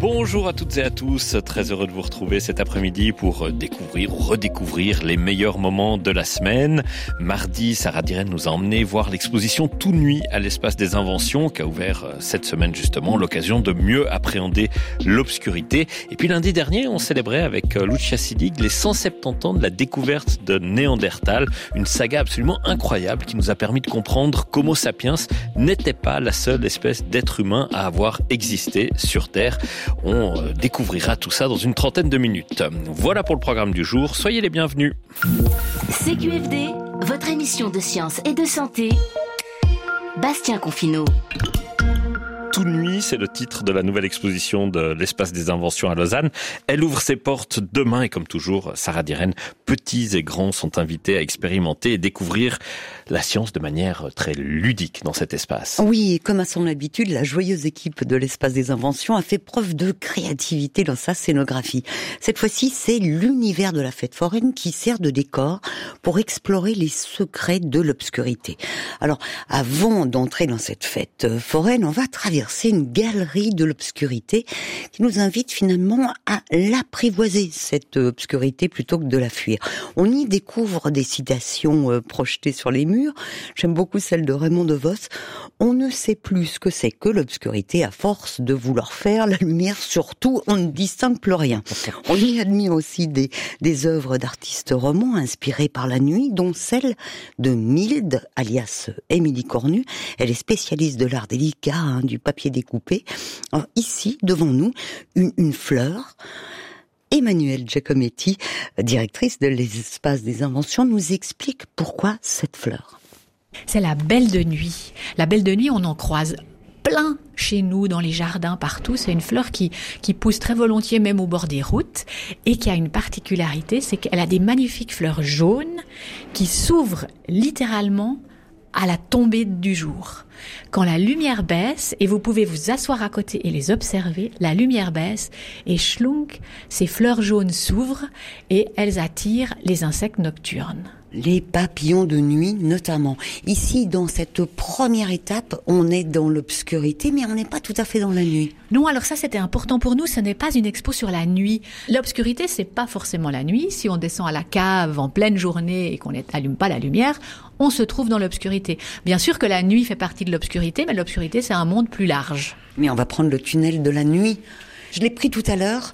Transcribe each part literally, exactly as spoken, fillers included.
Bonjour à toutes et à tous, très heureux de vous retrouver cet après-midi pour découvrir ou redécouvrir les meilleurs moments de la semaine. Mardi, Sarah Diren nous a emmené voir l'exposition Tout Nuit à l'Espace des Inventions qui a ouvert cette semaine justement, l'occasion de mieux appréhender l'obscurité. Et puis lundi dernier, on célébrait avec Lucia Sillig les cent soixante-dix ans de la découverte de Néandertal, une saga absolument incroyable qui nous a permis de comprendre qu'Homo sapiens n'était pas la seule espèce d'être humain à avoir existé sur Terre. On découvrira tout ça dans une trentaine de minutes. Voilà pour le programme du jour. Soyez les bienvenus. C Q F D, votre émission de science et de santé. Bastien Confineau. Tout Nuit, c'est le titre de la nouvelle exposition de l'Espace des Inventions à Lausanne. Elle ouvre ses portes demain et comme toujours, Sarah Diren, petits et grands sont invités à expérimenter et découvrir la science de manière très ludique dans cet espace. Oui, et comme à son habitude, la joyeuse équipe de l'Espace des Inventions a fait preuve de créativité dans sa scénographie. Cette fois-ci, c'est l'univers de la fête foraine qui sert de décor pour explorer les secrets de l'obscurité. Alors, avant d'entrer dans cette fête foraine, on va traverser une galerie de l'obscurité qui nous invite finalement à l'apprivoiser, cette obscurité, plutôt que de la fuir. On y découvre des citations euh, projetées sur les murs. J'aime beaucoup celle de Raymond DeVos. On ne sait plus ce que c'est que l'obscurité à force de vouloir faire la lumière. Surtout, on ne distingue plus rien. On y admire aussi des, des œuvres d'artistes romans inspirées par la nuit, dont celle de Milde, alias Émilie Cornu. Elle est spécialiste de l'art délicat, hein, du papier découpé. Alors, ici, devant nous, une, une fleur. Emmanuelle Giacometti, directrice de l'Espace des Inventions, nous explique pourquoi cette fleur. C'est la belle de nuit. La belle de nuit, on en croise plein chez nous, dans les jardins, partout. C'est une fleur qui, qui pousse très volontiers, même au bord des routes, et qui a une particularité, c'est qu'elle a des magnifiques fleurs jaunes qui s'ouvrent littéralement à la tombée du jour. Quand la lumière baisse, et vous pouvez vous asseoir à côté et les observer, la lumière baisse et schlunk, ces fleurs jaunes s'ouvrent et elles attirent les insectes nocturnes. Les papillons de nuit notamment. Ici, dans cette première étape, on est dans l'obscurité, mais on n'est pas tout à fait dans la nuit. Non, alors ça c'était important pour nous, ce n'est pas une expo sur la nuit. L'obscurité, c'est pas forcément la nuit. Si on descend à la cave en pleine journée et qu'on n'allume pas la lumière, on se trouve dans l'obscurité. Bien sûr que la nuit fait partie de l'obscurité, mais l'obscurité c'est un monde plus large. Mais on va prendre le tunnel de la nuit. Je l'ai pris tout à l'heure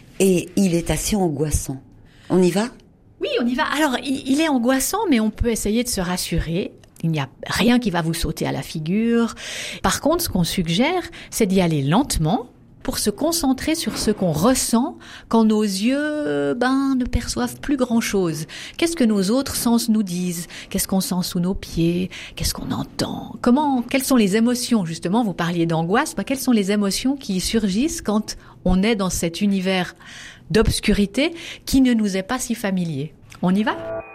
et il est assez angoissant. On y va ? Oui, on y va. Alors, il est angoissant, mais on peut essayer de se rassurer. Il n'y a rien qui va vous sauter à la figure. Par contre, ce qu'on suggère, c'est d'y aller lentement pour se concentrer sur ce qu'on ressent quand nos yeux ben, ne perçoivent plus grand-chose. Qu'est-ce que nos autres sens nous disent ? Qu'est-ce qu'on sent sous nos pieds ? Qu'est-ce qu'on entend ? Comment ? Quelles sont les émotions ? Justement, vous parliez d'angoisse. Ben, quelles sont les émotions qui surgissent quand on est dans cet univers d'obscurité qui ne nous est pas si familier. On y va ?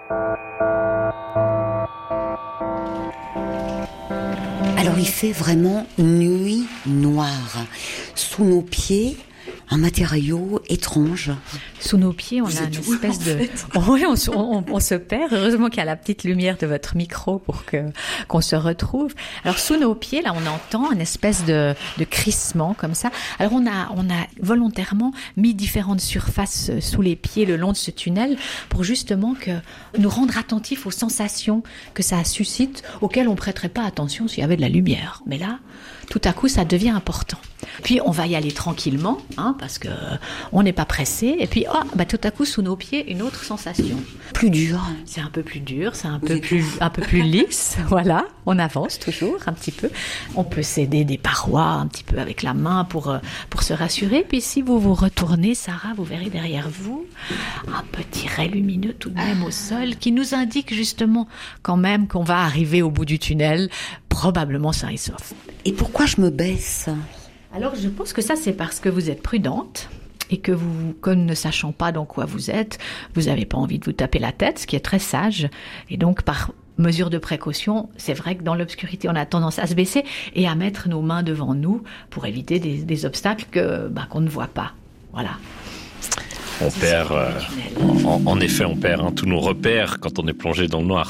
Alors il fait vraiment nuit noire. Sous nos pieds, un matériau étrange. Sous nos pieds, on Vous a une espèce où, de... Oui, on, on, on se perd. Heureusement qu'il y a la petite lumière de votre micro pour que qu'on se retrouve. Alors, sous nos pieds, là, on entend une espèce de, de crissement comme ça. Alors, on a, on a volontairement mis différentes surfaces sous les pieds le long de ce tunnel pour justement que nous rendre attentifs aux sensations que ça suscite, auxquelles on prêterait pas attention s'il y avait de la lumière. Mais là, tout à coup, ça devient important. Puis, on va y aller tranquillement, hein, parce que on n'est pas pressé. Et puis, oh, bah, tout à coup, sous nos pieds, une autre sensation. Plus dur. C'est un peu plus dur, c'est un peu plus, un peu plus lisse. Voilà, on avance toujours un petit peu. On peut s'aider des parois un petit peu avec la main pour, pour se rassurer. Puis, si vous vous retournez, Sarah, vous verrez derrière vous un petit ray lumineux tout de même au sol qui nous indique justement quand même qu'on va arriver au bout du tunnel, probablement sain et sauf. Et pourquoi je me baisse ? Alors, je pense que ça, c'est parce que vous êtes prudente et que vous, comme ne sachant pas dans quoi vous êtes, vous n'avez pas envie de vous taper la tête, ce qui est très sage. Et donc, par mesure de précaution, c'est vrai que dans l'obscurité, on a tendance à se baisser et à mettre nos mains devant nous pour éviter des, des obstacles que, bah, qu'on ne voit pas. Voilà. On perd, euh, en, en effet, on perd hein, tous nos repères quand on est plongé dans le noir.